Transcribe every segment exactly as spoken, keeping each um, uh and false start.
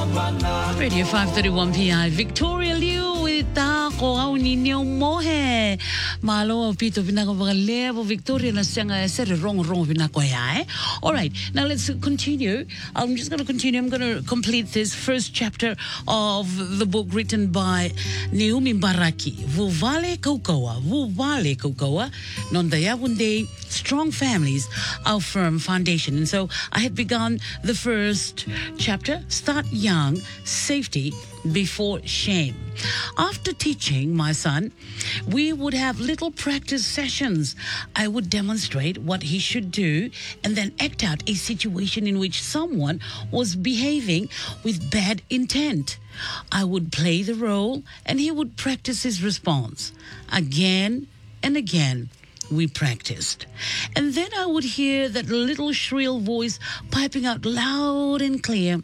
Radio five thirty-one P I, Victoria Liu with Tako au ninyo mohe. Malo pito pinako level Victoria na sanga said wrong wrong pinako ya. All right, now let's continue. I'm just going to continue. I'm going to complete this first chapter of the book written by Naomi Baraki. Vuvale Kokoa, Vuvale Kokoa, Nondayawunde, Strong Families, Our Firm Foundation. And so I had begun the first chapter, Start Young, Safety Before Shame. After teaching my son, we would have little practice sessions. I would demonstrate what he should do and then act out a situation in which someone was behaving with bad intent. I would play the role and he would practice his response. Again and again, we practiced. And then I would hear that little shrill voice piping out loud and clear,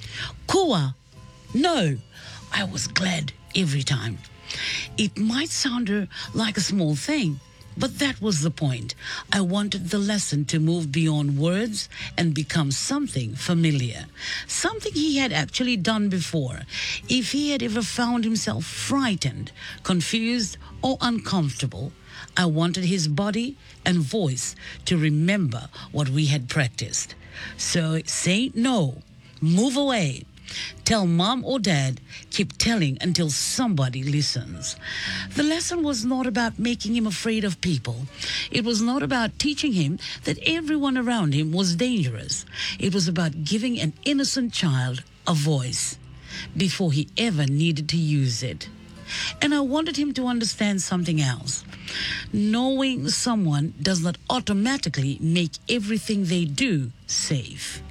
Kua, no. I was glad every time. It might sound like a small thing, but that was the point. I wanted the lesson to move beyond words and become something familiar, something he had actually done before. If he had ever found himself frightened, confused, or uncomfortable, I wanted his body and voice to remember what we had practiced. So say no, move away. Tell mom or dad, keep telling until somebody listens. The lesson was not about making him afraid of people. It was not about teaching him that everyone around him was dangerous. It was about giving an innocent child a voice before he ever needed to use it. And I wanted him to understand something else. Knowing someone does not automatically make everything they do safe.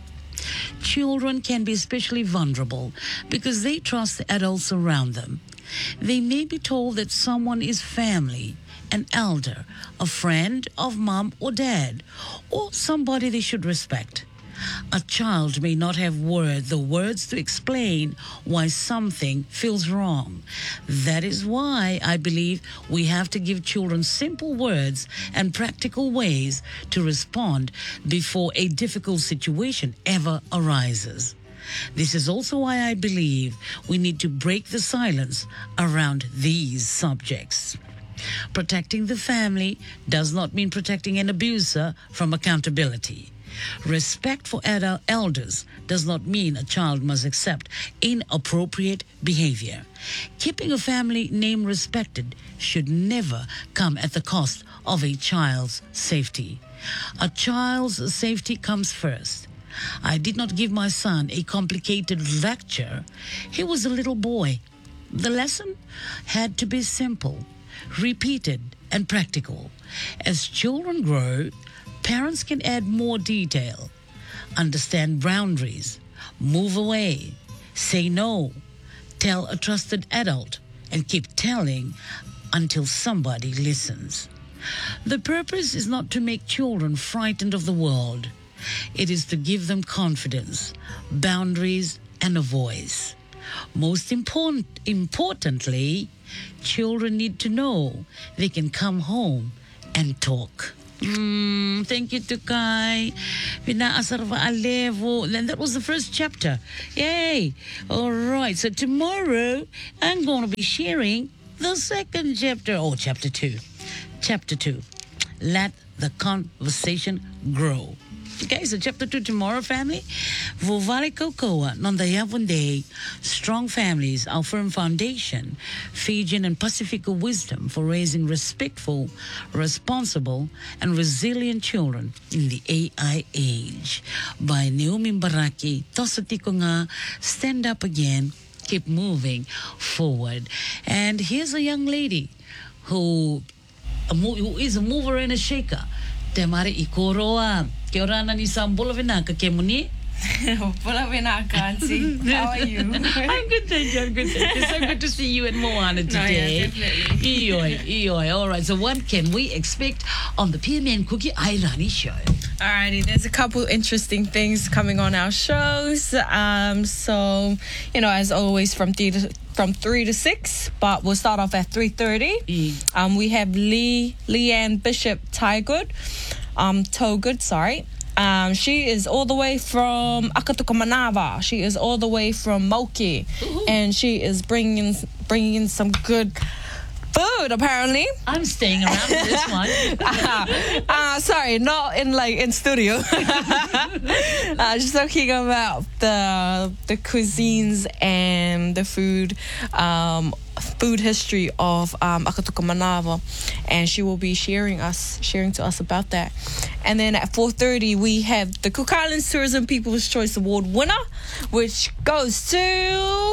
Children can be especially vulnerable because they trust the adults around them. They may be told that someone is family, an elder, a friend of mom or dad, or somebody they should respect. A child may not have word, the words to explain why something feels wrong. That is why I believe we have to give children simple words and practical ways to respond before a difficult situation ever arises. This is also why I believe we need to break the silence around these subjects. Protecting the family does not mean protecting an abuser from accountability. Respect for adult elders does not mean a child must accept inappropriate behavior. Keeping a family name respected should never come at the cost of a child's safety. A child's safety comes first. I did not give my son a complicated lecture. He was a little boy. The lesson had to be simple, repeated, and practical. As children grow, parents can add more detail, understand boundaries, move away, say no, tell a trusted adult, and keep telling until somebody listens. The purpose is not to make children frightened of the world. It is to give them confidence, boundaries, and a voice. Most important, importantly, children need to know they can come home and talk. Mm, thank you, Tukai. Pinaasarva Alevo. Then that was the first chapter. Yay! All right. So tomorrow I'm going to be sharing the second chapter. Oh, chapter two. Chapter two. Let the conversation grow. Okay, so chapter two tomorrow, family. Vuvale Kokoa, Nondayavunde, Strong Families, Our Firm Foundation, Fijian and Pacifica Wisdom for Raising Respectful, Responsible, and Resilient Children in the A I Age by Naomi Baraki. Tosatiko nga, stand up again, keep moving forward. And here's a young lady who, who is a mover and a shaker. Temari ikoroa. Kia ora nani Sambola Vinaka Kemuni? Bola Vinaka, Auntie. How are you? I'm good, thank you. I'm good, thank you. So good to see you and Moana today. No, yeah, definitely. Ioi, ioi. All right, so what can we expect on the P M N Cookie Airani show? Alrighty, there's a couple interesting things coming on our shows. Um, so, you know, as always, from three to, from three to six, but we'll start off at three thirty. Mm. Um, we have Lee Leanne Bishop Tygood, um, Togood, sorry. Um, she is all the way from Akatokamanawa. She is all the way from Moki. Ooh. And she is bringing bringing in some good food, apparently. I'm staying around for this one. uh, uh, sorry, not in like in studio. uh, just talking about the the cuisines and the food, um, food history of um, Akatokamanawa, and she will be sharing us sharing to us about that. And then at four thirty we have the Cook Islands Tourism People's Choice Award winner, which goes to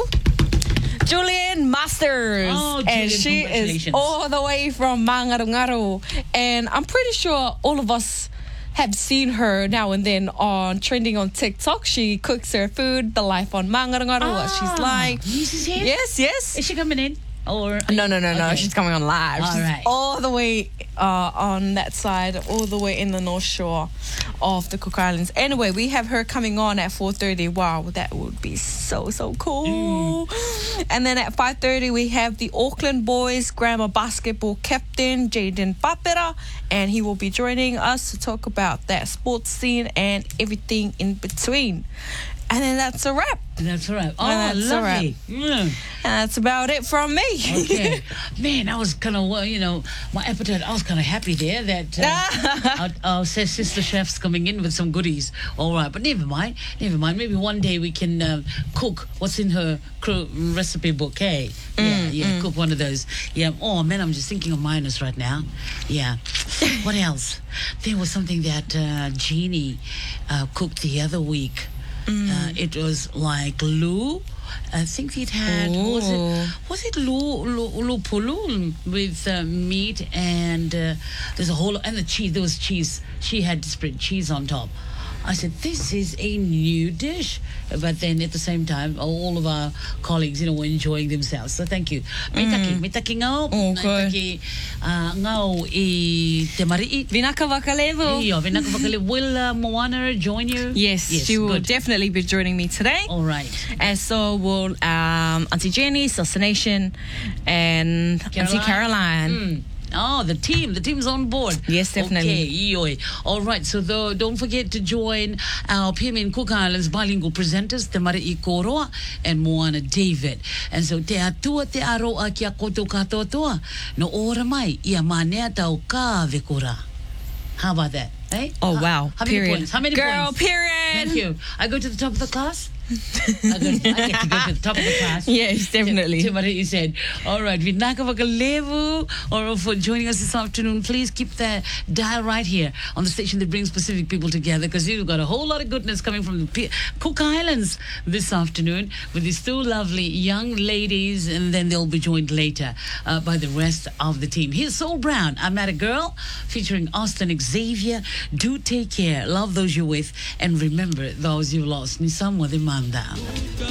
Julian Masters. Oh, Julian, and she is congratulations. all the way from Mangarungaru. And I'm pretty sure all of us have seen her now and then on trending on TikTok. She cooks her food, the life on Mangarungaru, what she's like. This is it? Yes, yes. Is she coming in? Or No, no, no, no. Okay. She's coming on live. All She's right. all the way uh, on that side, all the way in the North Shore of the Cook Islands. Anyway, we have her coming on at four thirty. Wow, that would be so, so cool. Mm. And then at five thirty, we have the Auckland Boys Grammar Basketball Captain, Jaden Papera, and he will be joining us to talk about that sports scene and everything in between. And then that's a wrap. That's right. Oh, that's a lovely. Mm. And that's about it from me. Okay. Man, I was kind of, well, you know, my appetite, I was kind of happy there that uh, our, our sis- sister chef's coming in with some goodies. All right, but never mind. Never mind. Maybe one day we can uh, cook what's in her cro- recipe book, hey? Yeah, Mm, yeah, mm. cook one of those. Yeah. Oh, man, I'm just thinking of minus right now. Yeah. What else? There was something that uh, Jeannie uh, cooked the other week. Uh, it was like lu. I think it had was Ooh. it was it lu lu, lu pulu with uh, meat and uh, there's a whole and the cheese. There was cheese. She had to spread cheese on top. I said, this is a new dish. But then at the same time, all of our colleagues, you know, were enjoying themselves. So thank you. Mitaki, mitaki ngau. Okay. Mitaki uh, ngau i te mari'i. Vinaka Vakalevo. Iyo, vinaka whakale. Will uh, Moana join you? Yes, Yes, she will good. definitely be joining me today. All right. And so will um, Auntie Jenny, Salsa Nation, and Auntie Caroline. Mm. Oh, the team. The team's on board. Yes, definitely. Okay, ioi. All right, so though, don't forget to join our P M in Cook Islands bilingual presenters, Te Mari'i Koroa and Moana David. And so te atua te aroa ki a koto katoa toa, no ora mai, ia manea tau ka vekora. How about that? Eh? Oh, How- wow. How many Period. points? How many Girl, points? period. Thank you. I go to the top of the class? I, go, I get to go to the top of the class. Yes, definitely. To, to what you said. All right. Vinaka Vakalevu, or for joining us this afternoon. Please keep that dial right here on the station that brings Pacific people together, because you've got a whole lot of goodness coming from the P- Cook Islands this afternoon with these two lovely young ladies, and then they'll be joined later uh, by the rest of the team. Here's Soul Brown, I'm Not a Girl, featuring Austin Xavier. Do take care. Love those you're with, and remember those you lost. Ni samwa demanda.